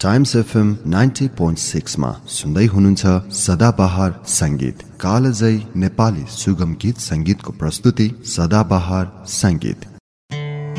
Times FM 90.6 मा सुन्दै हुनुहुन्छ सदाबहार संगीत। कालजयी नेपाली सुगम गीत संगीतको प्रस्तुति सदाबहार संगीत।